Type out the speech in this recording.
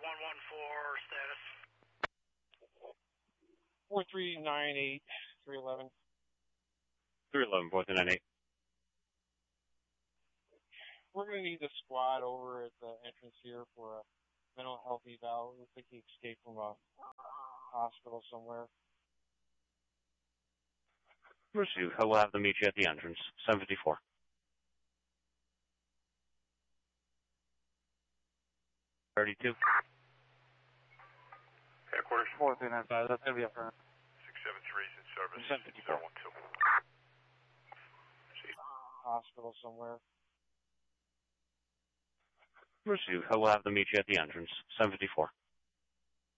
114 status. 4398, 311. 311, 4398. We're going to need the squad over at the entrance here for a mental health eval. Looks like he escaped from a hospital somewhere. Pursuit, I will have them meet you at the entrance. 754. $32. Headquarters. 4395, that's going to be up front. 673 is in service. 754. 012. Hospital somewhere. Pursuit, I will have them meet you at the entrance. 754.